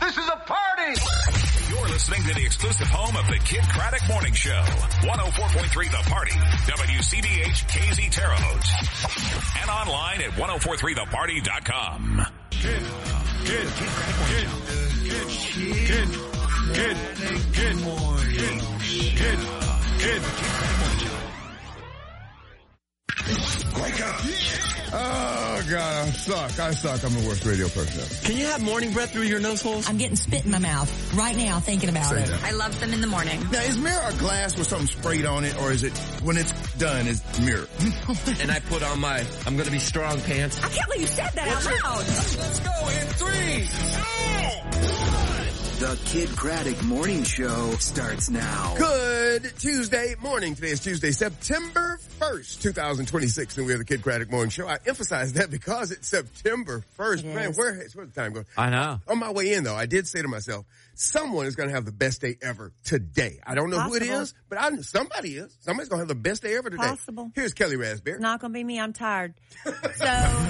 This is a party! You're listening to the exclusive home of the Kid Craddock Morning Show. 104.3 The Party. WCBH KZ Terre Haute. And online at 1043theparty.com. Kid Wake up. Oh, God, I suck. I'm the worst radio person ever. Can you have morning breath through your nose holes? I'm getting spit in my mouth right now thinking about it. I love them in the morning. Now, is mirror a glass with something sprayed on it, or is it, when it's done, is mirror? And I put on my I'm going to be strong pants. I can't believe you said that out loud. Let's go in 3. The Kid Craddock Morning Show starts now. Good Tuesday morning. Today is Tuesday, September 1st, 2026, and we're the Kid Craddock Morning Show. I emphasize that because it's September 1st. Man, where's the time going? I know. On my way in, though, I did say to myself, someone is going to have the best day ever today. I don't know who it is, but somebody is. Somebody's going to have the best day ever today. Possible. Here's Kelly Raspberry. Not going to be me. I'm tired. So,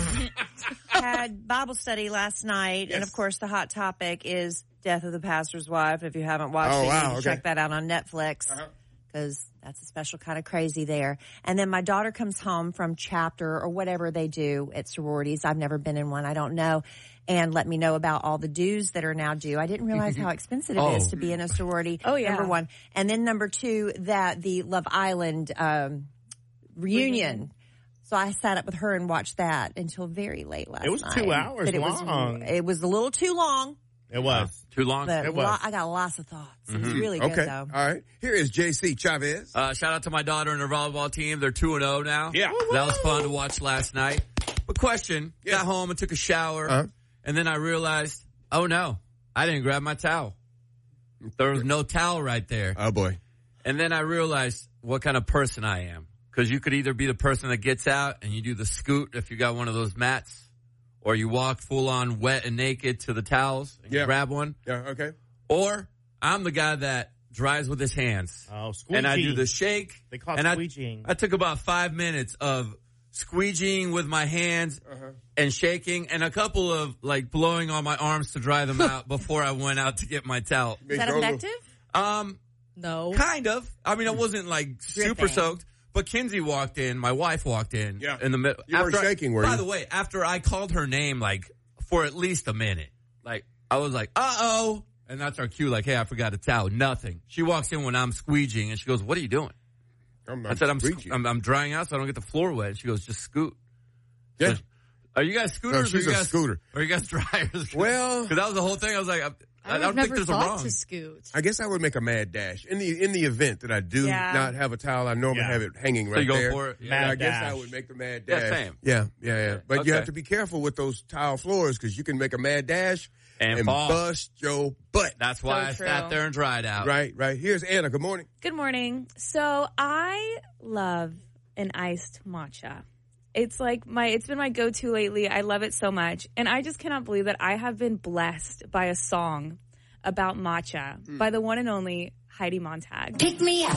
had Bible study last night, and of course the hot topic is Death of the Pastor's Wife. If you haven't watched it, you can check that out on Netflix because that's a special kind of crazy there. And then my daughter comes home from chapter or whatever they do at sororities. I've never been in one. I don't know. And let me know about all the dues that are now due. I didn't realize how expensive it is to be in a sorority. Oh, yeah. Number one. And then number two, that the Love Island reunion. So I sat up with her and watched that until very late last night. It was 2 hours long. It was a little too long. It was. Too long? But it was. I got lots of thoughts. It was really good, though. All right. Here is JC Chavez. Shout out to my daughter and her volleyball team. They're 2-0 now. Yeah. That was fun to watch last night. But question, got home and took a shower, and then I realized, oh no, I didn't grab my towel. There was no towel right there. Oh, boy. And then I realized what kind of person I am. Because you could either be the person that gets out and you do the scoot if you got one of those mats, or you walk full on wet and naked to the towels and you grab one. Yeah, okay. Or I'm the guy that drives with his hands. Oh, squeegee. And I do the shake. They call it squeegeeing. I took about 5 minutes of squeegeeing with my hands and shaking, and a couple of like blowing on my arms to dry them out before I went out to get my towel. Is that effective? No. Kind of. I mean, I wasn't like super soaked. But Kinsey walked in, my wife walked in, in the middle. You weren't shaking, were you? By the way, after I called her name, like, for at least a minute, like, I was like, uh-oh. And that's our cue, like, hey, I forgot a towel. Nothing. She walks in when I'm squeegeeing, and she goes, what are you doing? I said, I'm drying out so I don't get the floor wet. And she goes, just scoot. Yeah. So, are you guys scooters? No, she's a scooter. Or are you guys dryers? Well. Because that was the whole thing. I was like, I don't think there's a wrong. To scoot. I guess I would make a mad dash in the event that I do not have a towel. I normally have it hanging right so you there. Go for it? Yeah. I guess I would make the mad dash. Yeah, same. Yeah. But you have to be careful with those tile floors because you can make a mad dash and bust your butt. That's why I sat there and dried out. Right. Here's Anna. Good morning. Good morning. So I love an iced matcha. It's been my go-to lately. I love it so much. And I just cannot believe that I have been blessed by a song about matcha by the one and only Heidi Montag. Pick me up.